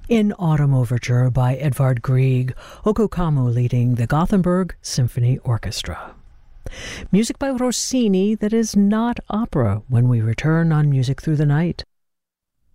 In Autumn Overture by Edvard Grieg, Oko Kamo leading the Gothenburg Symphony Orchestra. Music by Rossini that is not opera when we return on Music Through the Night.